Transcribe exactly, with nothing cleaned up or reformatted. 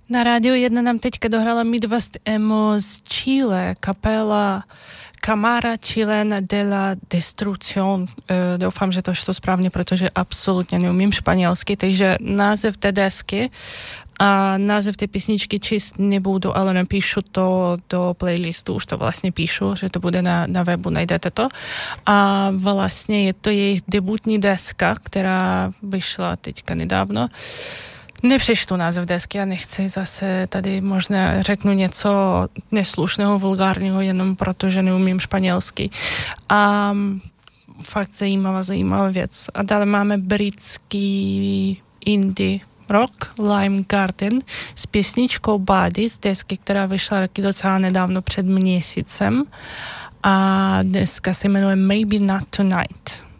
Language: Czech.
Na rádiu jedna nám teďka dohrala Midwest Emo z Chile, kapela Camara Chilena de la Destrucción. E, doufám, že to šlo správně, protože absolutně neumím španělsky, takže název té desky a název té písničky číst nebudu, ale napíšu to do playlistu, už to vlastně píšu, že to bude na, na webu, najdete to. A vlastně je to jejich debutní deska, která vyšla teďka nedávno. Nepřečtu název desky a nechci zase tady možná řeknu něco neslušného, vulgárního, jenom protože neumím španělsky. A fakt zajímavá, zajímavá věc. A dále máme britský indie rock Lime Garden s písničkou Body z desky, která vyšla taky docela nedávno před měsícem. A deska se jmenuje Maybe Not Tonight.